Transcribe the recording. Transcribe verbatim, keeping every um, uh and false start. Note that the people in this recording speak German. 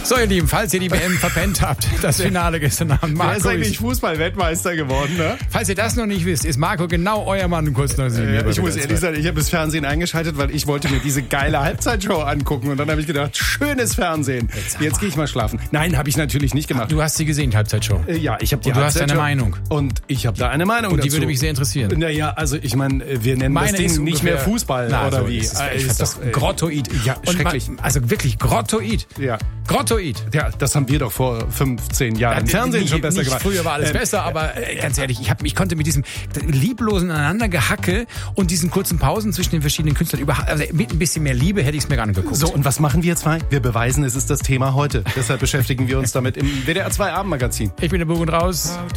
So, ihr Lieben, falls ihr die W M verpennt habt, das Finale gestern Abend. Marco Marco ist eigentlich ist, Fußball-Weltmeister geworden, ne? falls ihr das noch nicht wisst, ist Marco genau euer Mann kurz nach sieben. Äh, ich muss ehrlich sagen, ich habe das Fernsehen eingeschaltet, weil ich wollte mir diese geile Halbzeitshow angucken. Und dann habe ich gedacht, schönes Fernsehen. Jetzt, Jetzt gehe ich mal schlafen. Nein, habe ich natürlich nicht gemacht. Du hast sie gesehen, die Halbzeitshow. Äh, ja, ich habe die Und du hast Halbzeitshow. deine Meinung. Und ich habe da eine Meinung Und die dazu. würde mich sehr interessieren. Naja, also ich meine, wir nennen Meine das Ding ist nicht ungefähr- mehr Fußball, Na, oder so wie? ist es. Äh, Ich fand das doch, äh, grottoid. Ja, Und schrecklich. Man, also wirklich grottoid. Ja. Grottoid. Ja, das haben wir doch vor fünfzehn Jahren im Fernsehen nicht, schon besser nicht gemacht. Früher war alles Ähm, besser, aber äh, ganz ehrlich, ich, hab, ich konnte mit diesem lieblosen Aneinandergehacke und diesen kurzen Pausen zwischen den verschiedenen Künstlern überhaupt, also mit ein bisschen mehr Liebe hätte ich es mir gar nicht geguckt. So, und was machen wir zwei? Wir beweisen, es ist das Thema heute. Deshalb beschäftigen wir uns damit im W D R zwei Abendmagazin. Ich bin der Bug und raus.